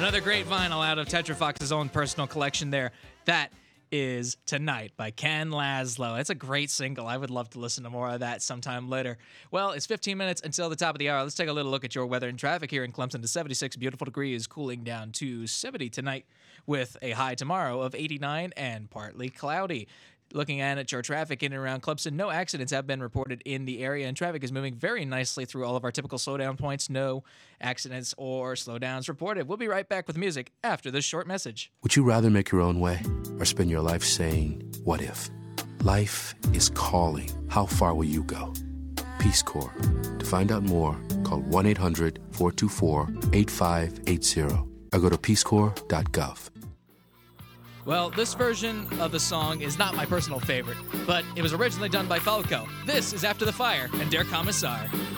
Another great vinyl out of Tetra Fox's own personal collection there. That is Tonight by Ken Laszlo. It's a great single. I would love to listen to more of that sometime later. Well, it's 15 minutes until the top of the hour. Let's take a little look at your weather and traffic here in Clemson. To 76 beautiful degrees, cooling down to 70 tonight with a high tomorrow of 89 and partly cloudy. Looking at your traffic in and around Clemson, no accidents have been reported in the area, and traffic is moving very nicely through all of our typical slowdown points. No accidents or slowdowns reported. We'll be right back with music after this short message. Would you rather make your own way or spend your life saying, what if? Life is calling. How far will you go? Peace Corps. To find out more, call 1-800-424-8580 or go to peacecorps.gov. Well, this version of the song is not my personal favorite, but it was originally done by Falco. This is After the Fire and Der Kommissar.